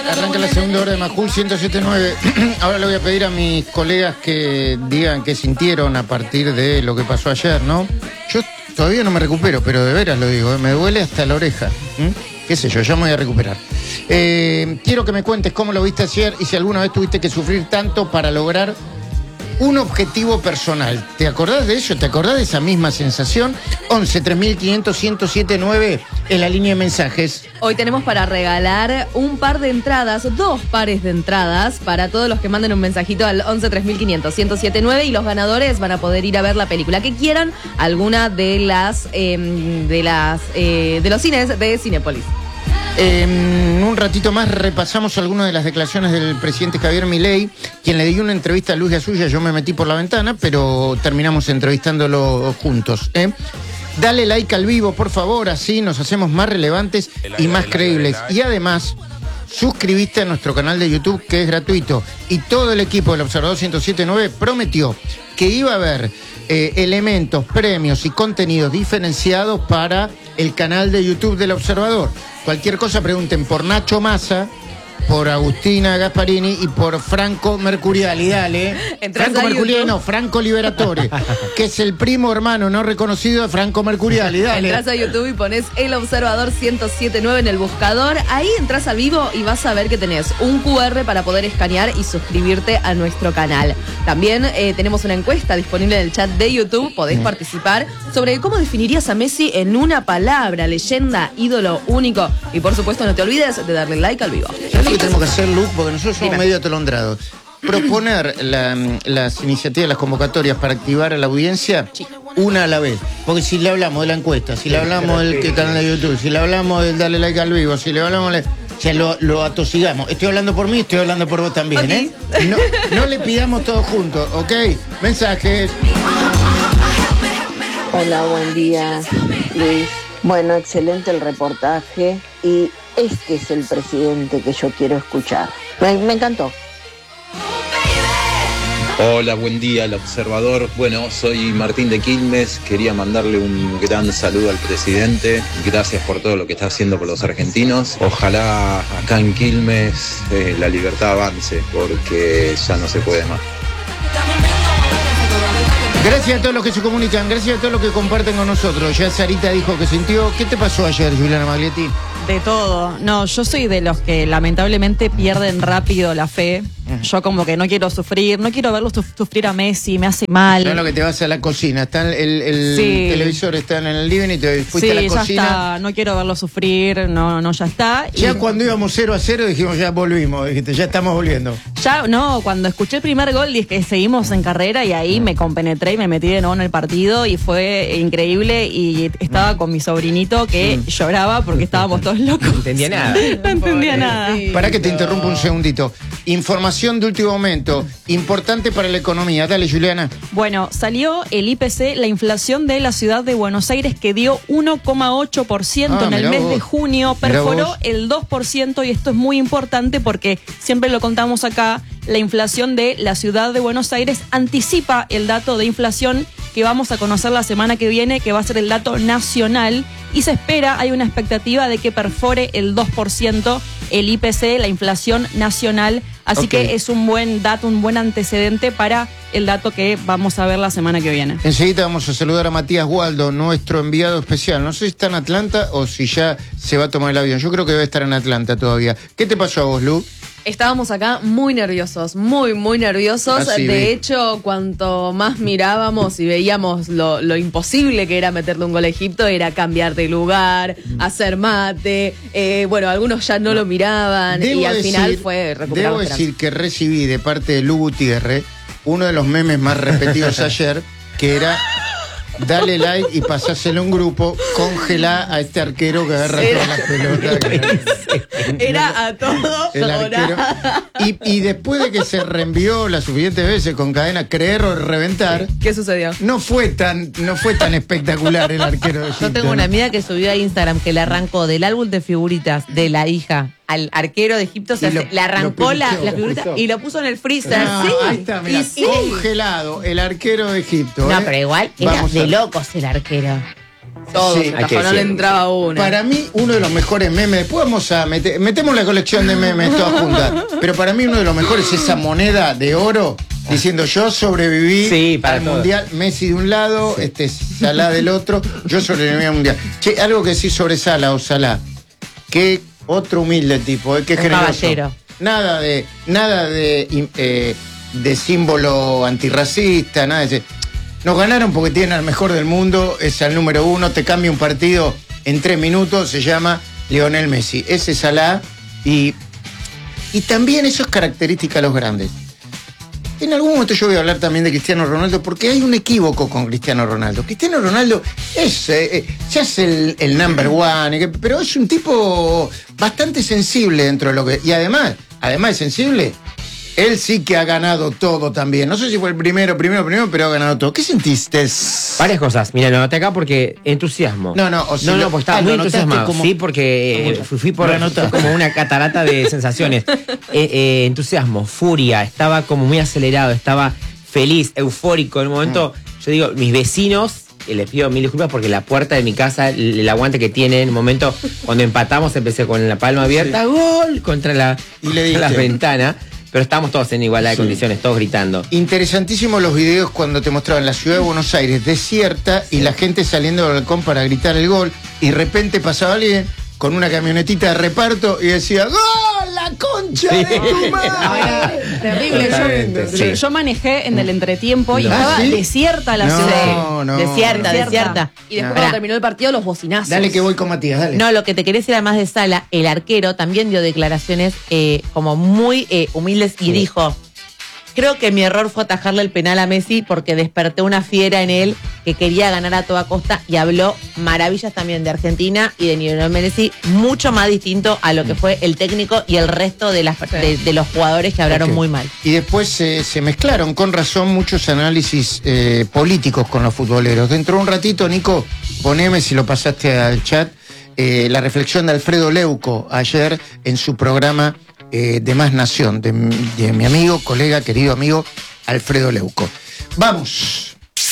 Arranca la segunda hora de Majul 107.9. Ahora le voy a pedir a mis colegas que digan qué sintieron a partir de lo que pasó ayer, ¿no? Yo todavía no me recupero, pero de veras lo digo, me duele hasta la oreja. Qué sé yo, ya me voy a recuperar. Quiero que me cuentes cómo lo viste ayer y si alguna vez tuviste que sufrir tanto para lograr un objetivo personal. ¿Te acordás de eso? ¿Te acordás de esa misma sensación? 11 3500 1079 en la línea de mensajes. Hoy tenemos para regalar un par de entradas, 2 pares de entradas para todos los que manden un mensajito al 11 3500 1079 y los ganadores van a poder ir a ver la película que quieran, alguna de los cines de Cinépolis. En un ratito más repasamos algunas de las declaraciones del presidente Javier Milei, quien le dio una entrevista a Luis Gasulla. Yo me metí por la ventana, pero terminamos entrevistándolo juntos. Dale like al vivo, por favor, así nos hacemos más relevantes y más creíbles. Y además, suscribiste a nuestro canal de YouTube, que es gratuito. Y todo el equipo del Observador 107.9 prometió que iba a haber elementos, premios y contenidos diferenciados para el canal de YouTube del Observador. Cualquier cosa pregunten por Nacho Massa, por Agustina Gasparini y por Franco Mercuriali. Dale. Franco Mercuriali, no, Franco Liberatore, que es el primo hermano no reconocido de Franco Mercuriali. Dale. Entras a YouTube y pones El Observador 107.9 en el buscador. Ahí entras al vivo y vas a ver que tenés un QR para poder escanear y suscribirte a nuestro canal. También tenemos una encuesta disponible en el chat de YouTube. Podés participar sobre cómo definirías a Messi en una palabra: leyenda, ídolo, único. Y por supuesto no te olvides de darle like al vivo. Que tenemos que hacer, Lu, porque nosotros somos medio atolondrados. Proponer las iniciativas, las convocatorias para activar a la audiencia una a la vez. Porque si le hablamos de la encuesta, si le hablamos del canal de YouTube, si le hablamos del darle like al vivo, si le hablamos lo atosigamos. Estoy hablando por mí, estoy hablando por vos también, okay. No le pidamos todos juntos, ¿ok? Mensajes. Hola, buen día, Luis. Bueno, excelente el reportaje y este es el presidente que yo quiero escuchar. Me encantó. Hola, buen día, el observador. Bueno, soy Martín de Quilmes. Quería mandarle un gran saludo al presidente. Gracias por todo lo que está haciendo por los argentinos. Ojalá acá en Quilmes la libertad avance, porque ya no se puede más. Gracias a todos los que se comunican, gracias a todos los que comparten con nosotros. Ya Sarita dijo que sintió. ¿Qué te pasó ayer, Juliana Maglietti? De todo. No, yo soy de los que lamentablemente pierden rápido la fe. Yo como que no quiero sufrir, no quiero verlo sufrir a Messi, me hace mal. No es lo que te vas a la cocina, está el televisor está en el living y te fuiste a la cocina. Ya está, no quiero verlo sufrir, no, ya está. Ya cuando íbamos 0-0 dijimos ya volvimos, dijiste, ya estamos volviendo. Ya, no, cuando escuché el primer gol dije que seguimos en carrera y ahí me compenetré y me metí de nuevo en el partido y fue increíble y estaba con mi sobrinito que lloraba porque estábamos todos locos. No entendía nada. No entendía nada. Para que te interrumpa un segundito. Información de último momento, importante para la economía. Dale, Juliana. Bueno, salió el IPC, la inflación de la ciudad de Buenos Aires, que dio 1,8% en el mes de junio, perforó el 2%, y esto es muy importante porque siempre lo contamos acá, la inflación de la ciudad de Buenos Aires anticipa el dato de inflación que vamos a conocer la semana que viene, que va a ser el dato nacional, y se espera, hay una expectativa de que perfore el 2% el IPC, la inflación nacional, así que es un buen dato, un buen antecedente para el dato que vamos a ver la semana que viene. Enseguida vamos a saludar a Matías Waldo, nuestro enviado especial. No sé si está en Atlanta o si ya se va a tomar el avión. Yo creo que debe estar en Atlanta todavía. ¿Qué te pasó a vos, Lu? Estábamos acá muy nerviosos, muy nerviosos. De hecho, cuanto más mirábamos y veíamos lo imposible que era meterle un gol a Egipto, era cambiar de lugar, hacer mate. Bueno, algunos ya no lo miraban y al final fue recuperar. Debo decir que recibí de parte de Lu Gutiérrez uno de los memes más repetidos ayer, que era: dale like y pasáselo a un grupo, congelá a este arquero que agarra todas las pelotas. Era a todo. El arquero. Y después de que se reenvió las suficientes veces con cadena creer o reventar, ¿qué sucedió? No fue tan espectacular el arquero de Egipto. Yo tengo una amiga que subió a Instagram que le arrancó del álbum de figuritas de la hija al arquero de Egipto, le arrancó la figurita y lo puso en el freezer. Ahí está, mirá, congelado el arquero de Egipto. No, pero igual era de locos el arquero. Todos, Sí, no le entraba una. Para mí, uno de los mejores memes, después vamos a metemos la colección de memes todas juntas, pero para mí uno de los mejores es esa moneda de oro diciendo yo sobreviví al Mundial, Messi de un lado, Salah del otro, yo sobreviví al Mundial. Che, algo que decir sobre Salah o Salah, que otro humilde tipo, que generoso. Caballero. Nada de símbolo antirracista, nada de ese. Nos ganaron porque tienen al mejor del mundo, es el número 1, te cambia un partido en 3 minutos, se llama Lionel Messi. Ese es Salah y también eso es característica de los grandes. En algún momento yo voy a hablar también de Cristiano Ronaldo porque hay un equívoco con Cristiano Ronaldo. Cristiano Ronaldo ya es el number one, pero es un tipo bastante sensible dentro de lo que... Y además de sensible... Él sí que ha ganado todo también. No sé si fue el primero, pero ha ganado todo. ¿Qué sentiste? Varias cosas. Mira, lo anoté acá porque entusiasmo. Porque estaba muy entusiasmado. Sí, porque fui por como una catarata de sensaciones. Entusiasmo, furia, estaba como muy acelerado, estaba feliz, eufórico. En un momento, yo digo, mis vecinos, les pido mil disculpas porque la puerta de mi casa, el aguante que tiene, en un momento, cuando empatamos, empecé con la palma abierta, ¡gol! Contra la ventana. Pero estábamos todos en igualdad de condiciones, todos gritando. Interesantísimo los videos cuando te mostraban la ciudad de Buenos Aires desierta y la gente saliendo del balcón para gritar el gol y de repente pasaba alguien con una camionetita de reparto y decía ¡gol! ¡La concha de tu madre! Terrible. Yo manejé en el entretiempo y estaba desierta la ciudad. Desierta. Y después cuando terminó el partido, los bocinazos. Dale que voy con Matías, dale. No, lo que te querés decir además de Salah, el arquero también dio declaraciones como muy humildes y dijo: creo que mi error fue atajarle el penal a Messi porque desperté una fiera en él que quería ganar a toda costa, y habló maravillas también de Argentina y de Lionel Messi, mucho más distinto a lo que fue el técnico y el resto de los jugadores que hablaron muy mal. Y después se mezclaron con razón muchos análisis políticos con los futboleros. Dentro de un ratito, Nico, poneme, si lo pasaste al chat, la reflexión de Alfredo Leuco ayer en su programa de Más Nación, de mi amigo, colega, querido amigo, Alfredo Leuco. ¡Vamos!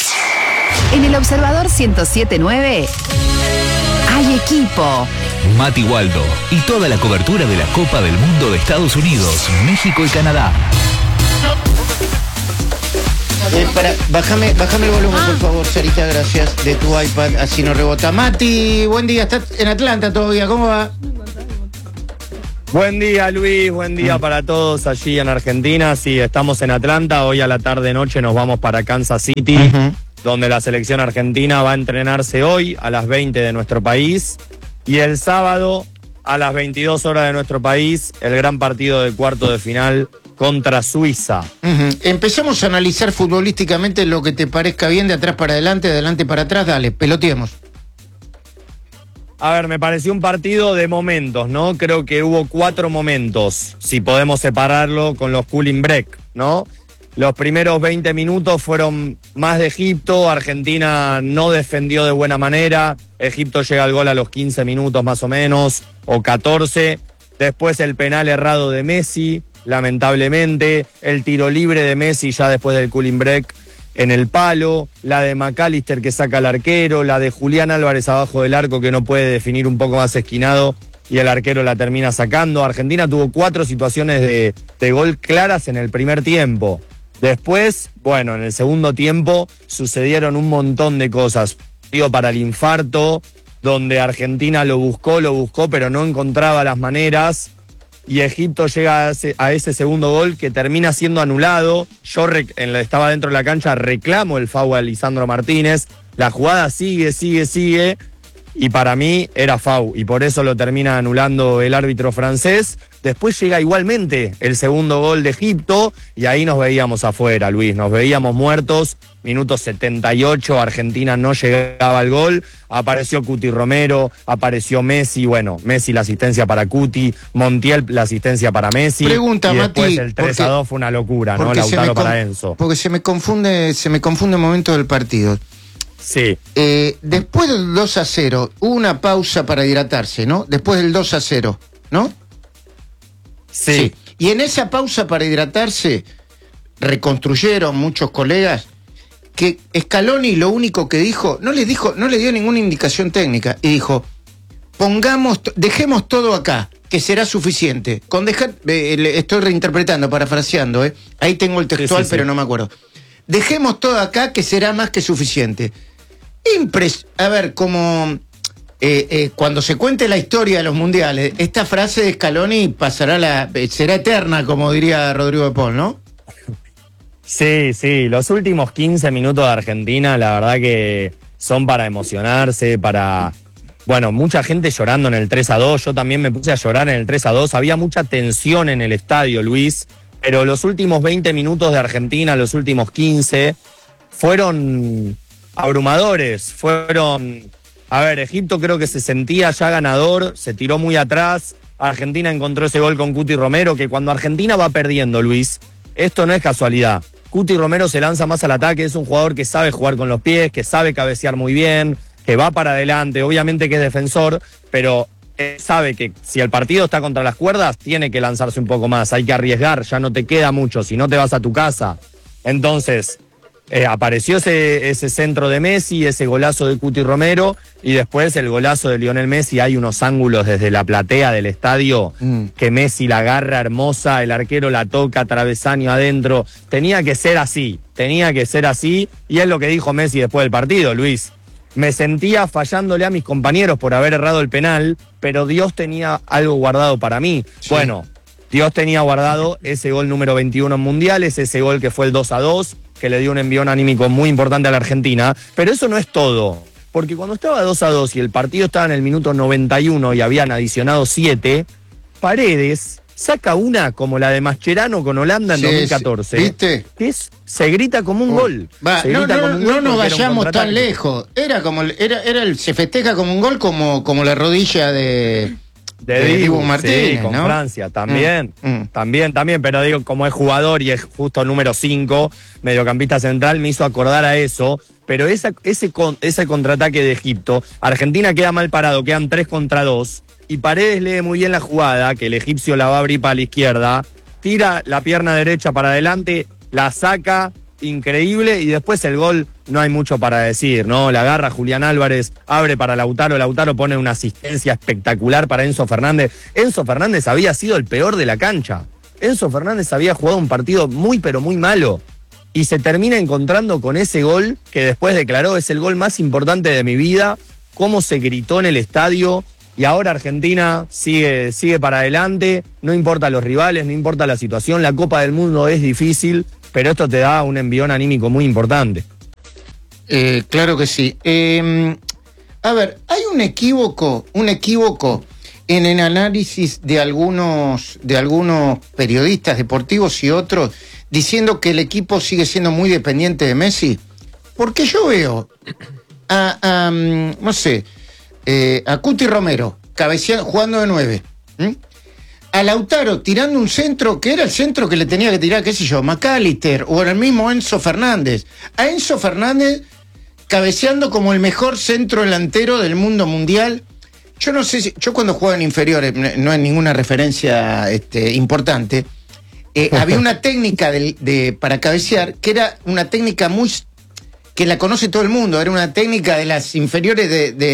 En El Observador 107.9 hay equipo. Mati Waldo y toda la cobertura de la Copa del Mundo de Estados Unidos, México y Canadá. Bájame el volumen, por favor, Sarita, gracias, de tu iPad, así no rebota. Mati, buen día, estás en Atlanta todavía, ¿cómo va? Buen día, Luis, buen día para todos allí en Argentina. Sí, estamos en Atlanta, hoy a la tarde-noche nos vamos para Kansas City, donde la selección argentina va a entrenarse hoy a las 20 de nuestro país, y el sábado a las 22 horas de nuestro país, el gran partido de cuarto de final contra Suiza. Empecemos a analizar futbolísticamente lo que te parezca bien, de atrás para adelante, de adelante para atrás, dale, peloteemos. A ver, me pareció un partido de momentos, ¿no? Creo que hubo 4 momentos, si podemos separarlo con los cooling break, ¿no? Los primeros 20 minutos fueron más de Egipto, Argentina no defendió de buena manera, Egipto llega al gol a los 15 minutos más o menos, o 14, después el penal errado de Messi, lamentablemente, el tiro libre de Messi ya después del cooling break en el palo, la de McAllister que saca al arquero, la de Julián Álvarez abajo del arco que no puede definir un poco más esquinado y el arquero la termina sacando. Argentina tuvo 4 situaciones de gol claras en el primer tiempo. Después, bueno, en el segundo tiempo sucedieron un montón de cosas. Digo, para el infarto, donde Argentina lo buscó, pero no encontraba las maneras. Y Egipto llega a ese segundo gol que termina siendo anulado. Yo estaba dentro de la cancha, reclamo el foul a Lisandro Martínez. La jugada sigue. Y para mí era foul. Y por eso lo termina anulando el árbitro francés. Después llega igualmente el segundo gol de Egipto. Y ahí nos veíamos afuera, Luis. Nos veíamos muertos. Minuto 78, Argentina no llegaba al gol. Apareció Cuti Romero, apareció Messi. Bueno, Messi la asistencia para Cuti, Montiel la asistencia para Messi. Pregunta, y después Mati, el 3-2 fue una locura, ¿no? Lautaro para Enzo. Porque se me confunde el momento del partido. Sí. Después del 2-0, hubo una pausa para hidratarse, ¿no? Después del 2-0, ¿no? Sí. Y en esa pausa para hidratarse, reconstruyeron muchos colegas que Scaloni lo único que dijo, no le dio ninguna indicación técnica, y dijo, dejemos todo acá, que será suficiente. Con dejar, estoy reinterpretando, parafraseando, ahí tengo el textual, sí. Pero no me acuerdo. Dejemos todo acá, que será más que suficiente. A ver, como cuando se cuente la historia de los mundiales, esta frase de Scaloni será eterna, como diría Rodrigo de Paul, ¿no? Sí, los últimos 15 minutos de Argentina, la verdad que son para emocionarse, bueno, mucha gente llorando en el 3-2, yo también me puse a llorar en el 3-2, había mucha tensión en el estadio, Luis, pero los últimos 20 minutos de Argentina, los últimos 15, fueron abrumadores, Egipto creo que se sentía ya ganador, se tiró muy atrás, Argentina encontró ese gol con Cuti Romero, que cuando Argentina va perdiendo, Luis, esto no es casualidad. Cuti Romero se lanza más al ataque, es un jugador que sabe jugar con los pies, que sabe cabecear muy bien, que va para adelante, obviamente que es defensor, pero sabe que si el partido está contra las cuerdas, tiene que lanzarse un poco más, hay que arriesgar, ya no te queda mucho, si no te vas a tu casa. Entonces, apareció ese centro de Messi, ese golazo de Cuti Romero, y después el golazo de Lionel Messi. Hay unos ángulos desde la platea del estadio que Messi la agarra hermosa, el arquero la toca, travesaño adentro. Tenía que ser así, y es lo que dijo Messi después del partido, Luis. Me sentía fallándole a mis compañeros por haber errado el penal, pero Dios tenía algo guardado para mí. Sí. Bueno, Dios tenía guardado ese gol número 21 en mundiales, ese gol que fue el 2-2, que le dio un envión anímico muy importante a la Argentina, pero eso no es todo, porque cuando estaba 2-2 y el partido estaba en el minuto 91 y habían adicionado 7, Paredes saca una como la de Mascherano con Holanda en 2014, ¿viste? Que se grita como un gol. No nos vayamos tan lejos, se festeja como un gol como la rodilla de Dibu Martínez, sí, con ¿no? Francia, también, pero digo, como es jugador y es justo número 5, mediocampista central, me hizo acordar a eso, pero ese contraataque de Egipto, Argentina queda mal parado, quedan 3 contra 2, y Paredes lee muy bien la jugada, que el egipcio la va a abrir para la izquierda, tira la pierna derecha para adelante, la saca, increíble, y después el gol no hay mucho para decir, ¿no? La agarra Julián Álvarez, abre para Lautaro pone una asistencia espectacular para Enzo Fernández. Enzo Fernández había sido el peor de la cancha. Enzo Fernández había jugado un partido muy pero muy malo, y se termina encontrando con ese gol que después declaró es el gol más importante de mi vida, cómo se gritó en el estadio. Y ahora Argentina sigue para adelante, no importa los rivales, no importa la situación, la Copa del Mundo es difícil, pero esto te da un envión anímico muy importante. Claro que sí. A ver, hay un equívoco en el análisis de algunos periodistas deportivos y otros diciendo que el equipo sigue siendo muy dependiente de Messi. Porque yo veo a Cuti Romero cabeceando, jugando de 9. A Lautaro tirando un centro que era el centro que le tenía que tirar, qué sé yo, McAllister, o el mismo Enzo Fernández. A Enzo Fernández cabeceando como el mejor centro delantero del mundo mundial. Yo no sé si, yo cuando jugaba en inferiores, no es ninguna referencia importante, había una técnica para cabecear que era una técnica muy que la conoce todo el mundo, era una técnica de las inferiores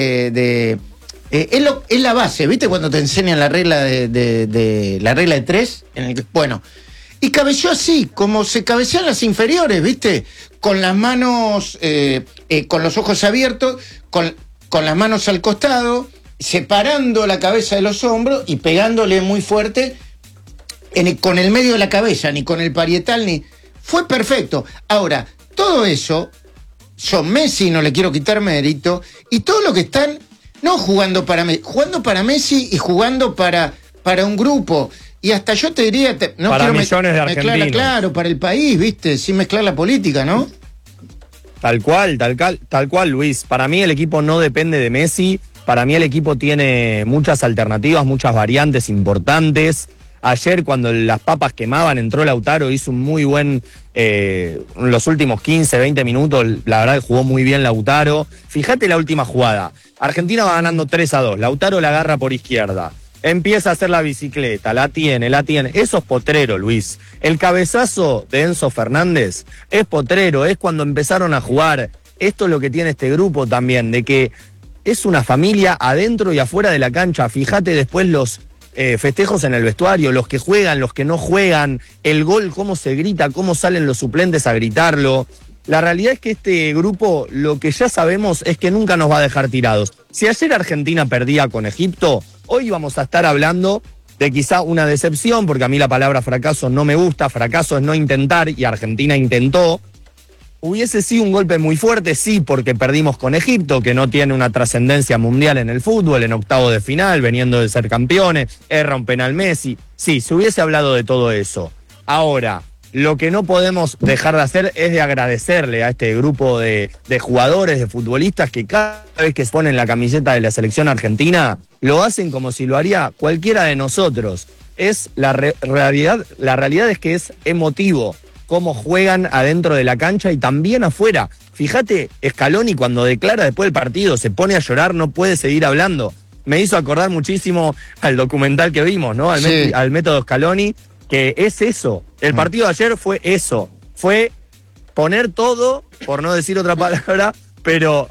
es la base, ¿viste? Cuando te enseñan la regla de la regla de 3, bueno, y cabeceó así, como se cabecean las inferiores, ¿viste? Con las manos, con los ojos abiertos, con las manos al costado, separando la cabeza de los hombros y pegándole muy fuerte con el medio de la cabeza, ni con el parietal, ni... Fue perfecto. Ahora, todo eso, son Messi, no le quiero quitar mérito, y todo lo que están, no jugando para Messi, jugando para Messi y jugando para un grupo. Y hasta yo te diría... no para quiero millones de argentinos. Claro, para el país, ¿viste? Sin mezclar la política, ¿no? Tal cual, Luis. Para mí el equipo no depende de Messi. Para mí el equipo tiene muchas alternativas, muchas variantes importantes. Ayer cuando las papas quemaban entró Lautaro, hizo un muy buen... los últimos 15, 20 minutos, la verdad que jugó muy bien Lautaro. Fíjate la última jugada. Argentina va ganando 3-2. Lautaro la agarra por izquierda. Empieza a hacer la bicicleta, la tiene. Eso es potrero, Luis. El cabezazo de Enzo Fernández es potrero, es cuando empezaron a jugar. Esto es lo que tiene este grupo también, de que es una familia adentro y afuera de la cancha. Fíjate después los festejos en el vestuario, los que juegan, los que no juegan, el gol, cómo se grita, cómo salen los suplentes a gritarlo. La realidad es que este grupo, lo que ya sabemos es que nunca nos va a dejar tirados. Si ayer Argentina perdía con Egipto, hoy vamos a estar hablando de quizá una decepción, porque a mí la palabra fracaso no me gusta. Fracaso es no intentar, y Argentina intentó. Hubiese sido un golpe muy fuerte, sí, porque perdimos con Egipto, que no tiene una trascendencia mundial en el fútbol, en octavo de final, veniendo de ser campeones, erra un penal Messi. Sí, se hubiese hablado de todo eso. Ahora, lo que no podemos dejar de hacer es de agradecerle a este grupo de jugadores, de futbolistas, que cada vez que se ponen la camiseta de la selección argentina, lo hacen como si lo haría cualquiera de nosotros. Es la realidad es que es emotivo cómo juegan adentro de la cancha y también afuera. Fíjate, Scaloni cuando declara después del partido, se pone a llorar, no puede seguir hablando. Me hizo acordar muchísimo al documental que vimos, ¿no? Al método Scaloni, que es eso. El partido de ayer fue eso. Fue poner todo, por no decir otra palabra, pero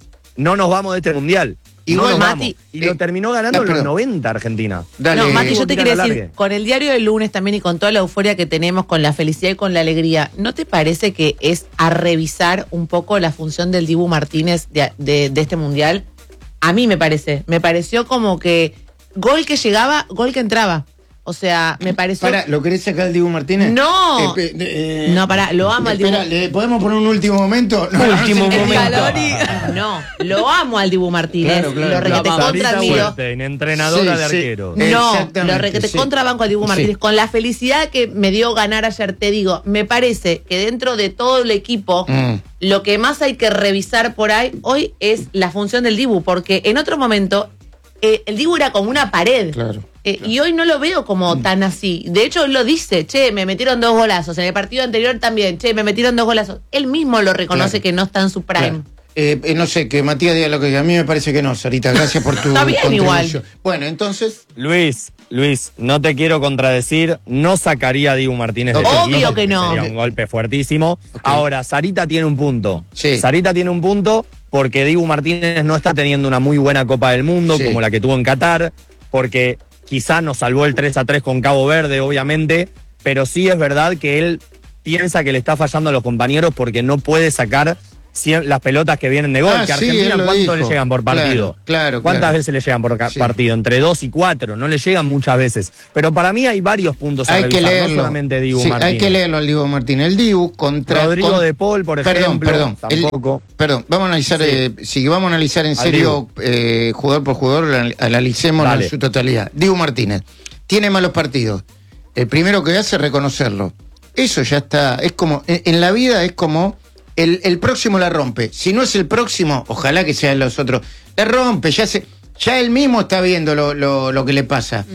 no nos vamos de este mundial. Igual, no Mati. Y lo terminó ganando los 90 Argentina. Dale. No, Mati, yo te quería decir, con el diario del lunes también y con toda la euforia que tenemos, con la felicidad y con la alegría, ¿no te parece que es a revisar un poco la función del Dibu Martínez de este mundial? A mí me pareció como que gol que llegaba, gol que entraba. O sea, me pareció... Pará, ¿lo querés sacar al Dibu Martínez? ¡No! No, pará, lo amo al Dibu. Espera, ¿le podemos poner un último momento? No, último momento. No, lo amo al Dibu Martínez. Claro. Lo requete contraadmiro. En entrenadora de arqueros. No, lo requete contrabanco al Dibu Martínez. Con la felicidad que me dio ganar ayer, te digo, me parece que dentro de todo el equipo, lo que más hay que revisar por ahí hoy es la función del Dibu, porque en otro momento el Dibu era como una pared. Claro. Y hoy no lo veo como tan así. De hecho, él lo dice, me metieron 2 golazos. En el partido anterior también, me metieron 2 golazos. Él mismo lo reconoce, que no está en su prime. No sé, que Matías diga lo que diga. A mí me parece que no, Sarita. Gracias por tu Está bien igual. Bueno, entonces... Luis, no te quiero contradecir. No sacaría a Dibu Martínez de este equipo. Obvio que no. Sería un golpe fuertísimo. Okay. Ahora, Sarita tiene un punto. Sí. Sarita tiene un punto porque Dibu Martínez no está teniendo una muy buena Copa del Mundo, como la que tuvo en Qatar, porque... Quizá nos salvó el 3-3 con Cabo Verde, obviamente, pero sí es verdad que él piensa que le está fallando a los compañeros porque no puede sacar las pelotas que vienen de gol. Que a Argentina, ¿cuánto le llegan por partido? Claro. ¿Cuántas veces le llegan por partido? Entre 2 y 4, no le llegan muchas veces. Pero para mí hay varios puntos a revisar, no solamente Dibu Martínez. Hay que leerlo al Dibu Martínez. El Dibu contra... Rodrigo de Paul, por ejemplo, tampoco. Vamos a analizar, vamos a analizar en serio, jugador por jugador, analicémoslo en su totalidad. Dibu Martínez tiene malos partidos. El primero que hace es reconocerlo. Eso ya está, es como, en la vida es como... El próximo la rompe. Si no es el próximo, ojalá que sean los otros. La rompe, ya él mismo está viendo lo que le pasa.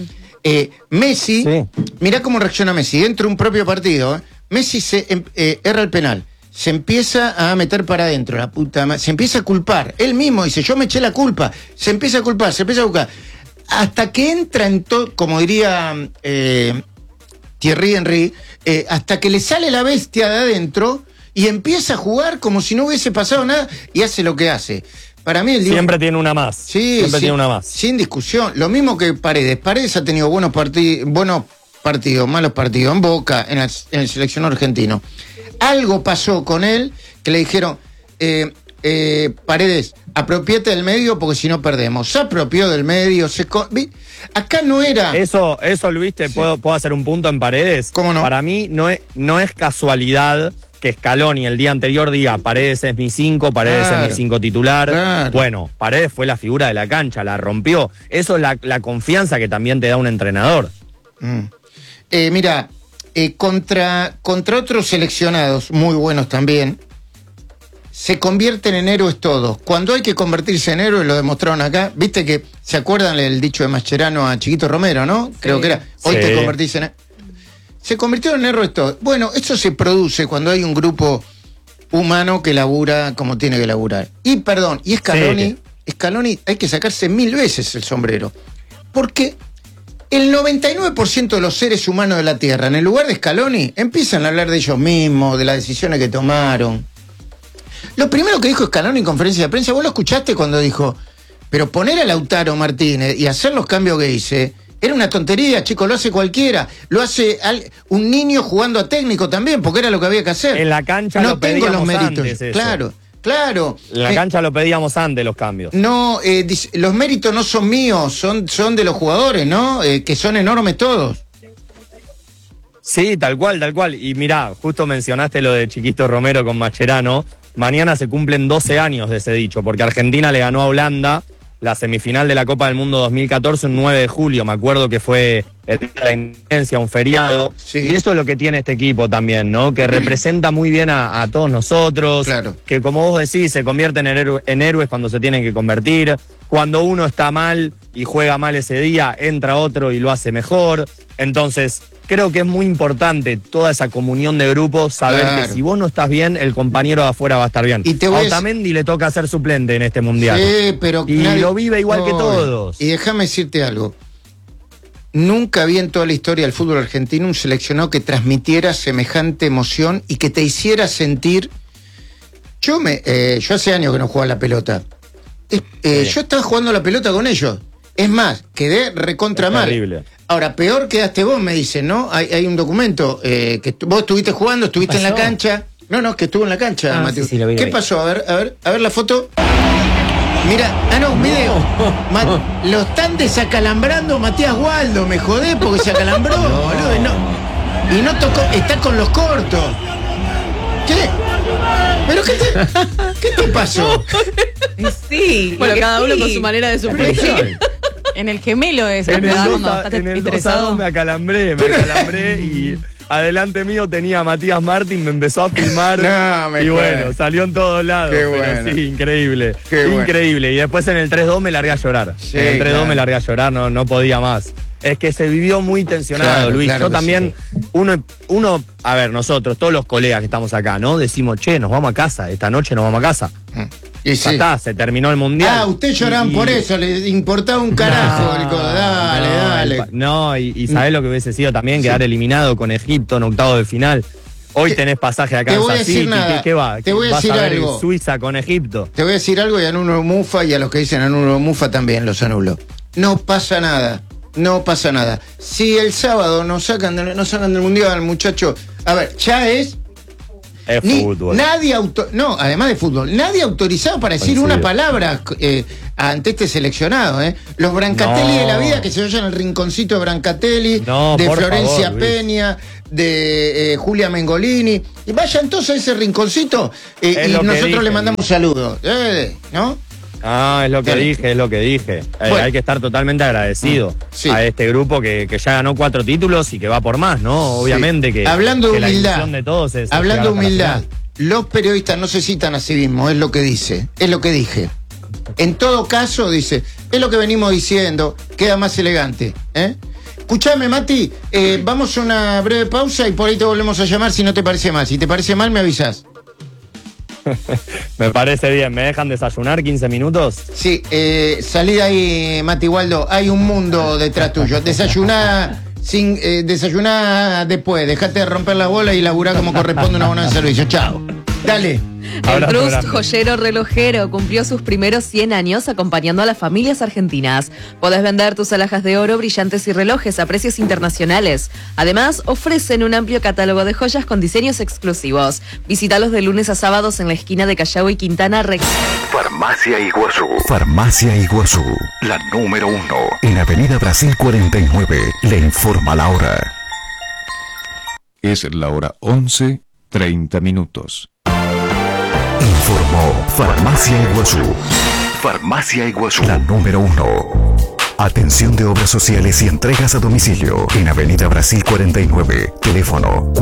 Messi, mirá cómo reacciona Messi. Dentro de un propio partido, Messi erra el penal. Se empieza a meter para adentro, la puta madre. Se empieza a culpar. Él mismo dice, yo me eché la culpa. Se empieza a culpar, se empieza a buscar. Hasta que entra en todo, como diría Thierry Henry, hasta que le sale la bestia de adentro... Y empieza a jugar como si no hubiese pasado nada y hace lo que hace. Para mí el Dibu... Siempre tiene una más. Siempre tiene una más. Sin discusión. Lo mismo que Paredes. Paredes ha tenido buenos partidos, malos partidos en Boca, en el seleccionado argentino. Algo pasó con él que le dijeron, Paredes, apropiate del medio porque si no perdemos. Se apropió del medio. Acá no era... Eso Luis, ¿puedo hacer un punto en Paredes? ¿Cómo no? Para mí no es casualidad que Scaloni el día anterior diga Paredes es mi 5, Paredes es mi 5 titular. Claro. Bueno, Paredes fue la figura de la cancha, la rompió. Eso es la confianza que también te da un entrenador. Mira, contra otros seleccionados muy buenos también, se convierten en héroes todos. Cuando hay que convertirse en héroes, lo demostraron acá. Viste que, ¿se acuerdan el dicho de Mascherano a Chiquito Romero, no? Sí. Creo que era, hoy te convertís en... Se convirtieron en héroes todos. Bueno, eso se produce cuando hay un grupo humano que labura como tiene que laburar. Y Scaloni hay que sacarse 1000 veces el sombrero. Porque El 99% de los seres humanos de la Tierra, en el lugar de Scaloni, empiezan a hablar de ellos mismos, de las decisiones que tomaron. Lo primero que dijo Scaloni en conferencia de prensa, vos lo escuchaste cuando dijo, pero poner a Lautaro Martínez y hacer los cambios que hice, era una tontería, chicos, lo hace cualquiera. Lo hace un niño jugando a técnico también, porque era lo que había que hacer. En la cancha no lo tengo pedíamos los méritos. Antes eso. Claro. En la cancha lo pedíamos antes los cambios. No, los méritos no son míos, son de los jugadores, ¿no? Que son enormes todos. Sí, tal cual. Y mirá, justo mencionaste lo de Chiquito Romero con Mascherano. Mañana se cumplen 12 años de ese dicho, porque Argentina le ganó a Holanda la semifinal de la Copa del Mundo 2014, un 9 de julio, me acuerdo que fue el día de la Independencia, un feriado. Sí. Y eso es lo que tiene este equipo también, ¿no? Que representa muy bien a todos nosotros. Claro. Que como vos decís, se convierten en héroes cuando se tienen que convertir. Cuando uno está mal y juega mal ese día, entra otro y lo hace mejor. Entonces, creo que es muy importante toda esa comunión de grupos, saber que si vos no estás bien, el compañero de afuera va a estar bien. A Otamendi le toca ser suplente en este mundial. Sí, pero y lo vive igual que todos. Y déjame decirte algo. Nunca vi en toda la historia del fútbol argentino un seleccionado que transmitiera semejante emoción y que te hiciera sentir... Yo hace años que no jugaba a la pelota. Yo estaba jugando a la pelota con ellos. Es más, quedé recontra mal. Terrible. Ahora, peor quedaste vos, me dicen, ¿no? Hay un documento que vos estuviste jugando, estuviste en la cancha. No, que estuvo en la cancha, Mateo. Sí, lo vi. ¿Qué pasó? A ver la foto. Mira, un video. Lo están desacalambrando Matías Waldo, me jodé porque se acalambró, boludo. Y no tocó, está con los cortos. ¿Qué? ¿Pero qué te pasó? Sí. Bueno, cada uno con su manera de sufrir. En el gemelo es. En el 2-2 me acalambré y adelante mío tenía a Matías Martín, me empezó a filmar bueno, salió en todos lados. Qué bueno. Pero sí, increíble. Bueno. Y después en el 3-2 me largué a llorar. Sí, en el 3-2 me largué a llorar, no podía más. Es que se vivió muy tensionado, Luis. Yo también, uno, a ver, nosotros, todos los colegas que estamos acá, ¿no? Decimos, nos vamos a casa, esta noche nos vamos a casa. Y ya está, se terminó el mundial. Ustedes lloraban por eso, les importaba un carajo. Dale. Y sabés lo que hubiese sido también, quedar eliminado con Egipto en octavo de final. Hoy tenés pasaje a Kansas City. ¿Qué va? Te voy a decir algo. Suiza con Egipto. Te voy a decir algo y anulo Mufa, y a los que dicen anulo Mufa también los anulo. No pasa nada. Si el sábado nos sacan del mundial, muchacho, a ver, ya es fútbol. Además de fútbol, nadie autorizado para decir una palabra ante este seleccionado, Los Brancatelli de la vida que se vayan al rinconcito de Brancatelli, de Florencia favor, Peña, de Julia Mengolini, y vayan todos a ese rinconcito y nosotros le mandamos un saludo, ¿no? Es lo que dije. Bueno. Hay que estar totalmente agradecido a este grupo que ya ganó 4 títulos y que va por más, ¿no? Obviamente que hablando de humildad, la ilusión de todos es hablando de humildad, los periodistas no se citan a sí mismos, es lo que dije. En todo caso, dice, es lo que venimos diciendo, queda más elegante, Escuchame, Mati, vamos a una breve pausa y por ahí te volvemos a llamar si no te parece mal. Si te parece mal, me avisás. Me parece bien. ¿Me dejan desayunar 15 minutos? Sí, salí de ahí, Mati Waldo. Hay un mundo detrás tuyo. Desayuná después. Dejate de romper la bola y laburá como corresponde una buena de servicio. Chao. Dale. El Trust Joyero Relojero cumplió sus primeros 100 años acompañando a las familias argentinas. Podés vender tus alhajas de oro, brillantes y relojes a precios internacionales. Además, ofrecen un amplio catálogo de joyas con diseños exclusivos. Visítalos de lunes a sábados en la esquina de Callao y Quintana. Farmacia Iguazú, la número 1. En Avenida Brasil 49, le informa la hora. Es la hora 11:30. Informó Farmacia Iguazú, la número 1. Atención de obras sociales y entregas a domicilio en Avenida Brasil 49, teléfono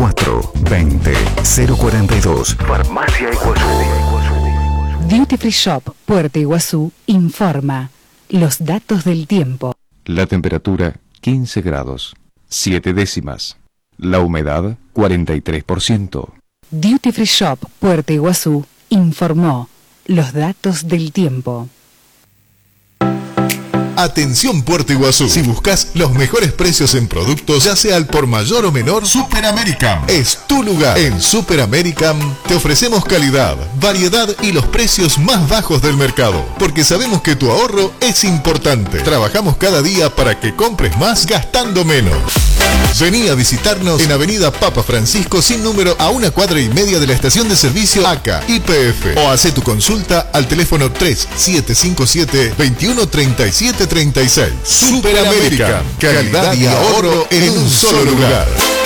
420-042. Farmacia Iguazú. Duty Free Shop Puerto Iguazú informa los datos del tiempo. La temperatura 15 grados, 7 décimas. La humedad 43%. Duty Free Shop Puerto Iguazú informó los datos del tiempo. Atención Puerto Iguazú. Si buscas los mejores precios en productos, ya sea al por mayor o menor, Super American es tu lugar. En Super American te ofrecemos calidad, variedad y los precios más bajos del mercado. Porque sabemos que tu ahorro es importante. Trabajamos cada día para que compres más gastando menos. Vení a visitarnos en Avenida Papa Francisco sin número a 1,5 cuadras de la estación de servicio ACA YPF o hace tu consulta al teléfono 3755-213736. Super American, calidad y ahorro en un solo lugar.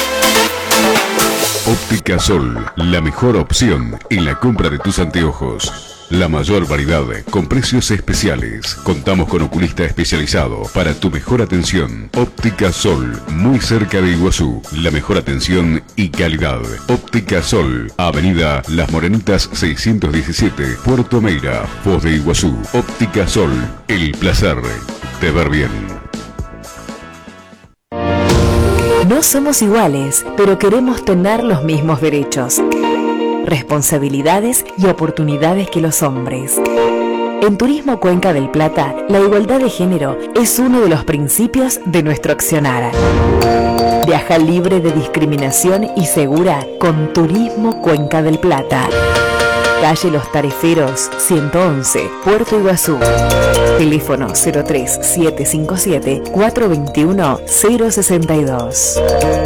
Óptica Sol, la mejor opción en la compra de tus anteojos. La mayor variedad con precios especiales. Contamos con oculista especializado para tu mejor atención. Óptica Sol, muy cerca de Iguazú. La mejor atención y calidad. Óptica Sol, Avenida Las Morenitas 617, Puerto Meira, Foz de Iguazú. Óptica Sol, el placer de ver bien. No somos iguales, pero queremos tener los mismos derechos, responsabilidades y oportunidades que los hombres. En Turismo Cuenca del Plata, la igualdad de género es uno de los principios de nuestro accionar. Viaja libre de discriminación y segura con Turismo Cuenca del Plata. Calle Los Tariferos, 111, Puerto Iguazú. Teléfono 03751-421-062.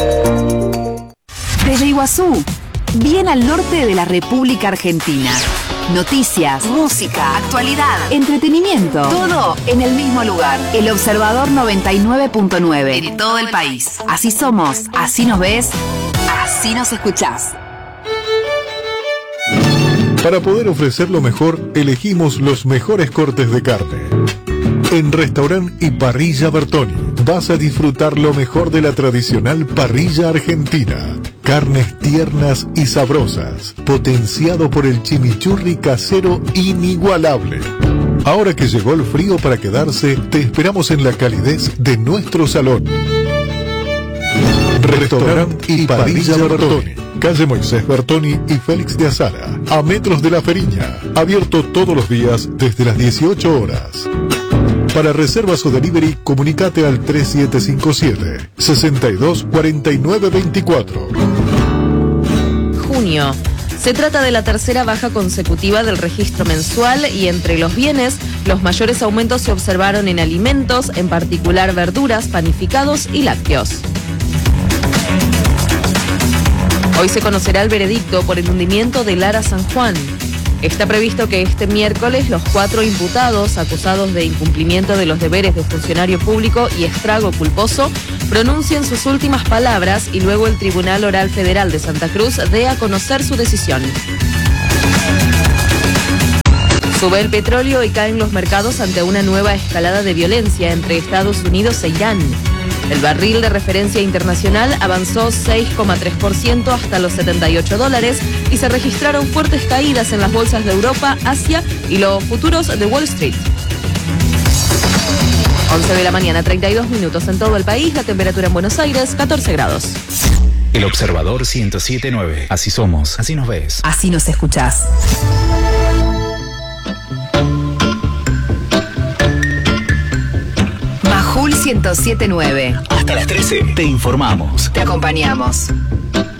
Desde Iguazú, bien al norte de la República Argentina. Noticias, música, actualidad, entretenimiento, todo en el mismo lugar. El Observador 99.9 en todo el país. Así somos, así nos ves, así nos escuchás. Para poder ofrecer lo mejor, elegimos los mejores cortes de carne. En Restaurante y Parrilla Bertoni vas a disfrutar lo mejor de la tradicional parrilla argentina. Carnes tiernas y sabrosas, potenciado por el chimichurri casero inigualable. Ahora que llegó el frío para quedarse, te esperamos en la calidez de nuestro salón. Restaurante y Parrilla Bertoni, calle Moisés Bertoni y Félix de Azara, a metros de la Feriña. Abierto todos los días desde las 18 horas. Para reservas o delivery, comunicate al 3757-624924. Junio. Se trata de la tercera baja consecutiva del registro mensual y entre los bienes, los mayores aumentos se observaron en alimentos, en particular verduras, panificados y lácteos. Hoy se conocerá el veredicto por el hundimiento de Lara San Juan. Está previsto que este miércoles los 4 imputados acusados de incumplimiento de los deberes de funcionario público y estrago culposo pronuncien sus últimas palabras y luego el Tribunal Oral Federal de Santa Cruz dé a conocer su decisión. Sube el petróleo y caen los mercados ante una nueva escalada de violencia entre Estados Unidos e Irán. El barril de referencia internacional avanzó 6,3% hasta los $78 y se registraron fuertes caídas en las bolsas de Europa, Asia y los futuros de Wall Street. 11 de la mañana, 32 minutos en todo el país, la temperatura en Buenos Aires, 14 grados. El Observador 107.9. Así somos, así nos ves. Así nos escuchás. Majul 107.9. Hasta las 13 te informamos. Te acompañamos.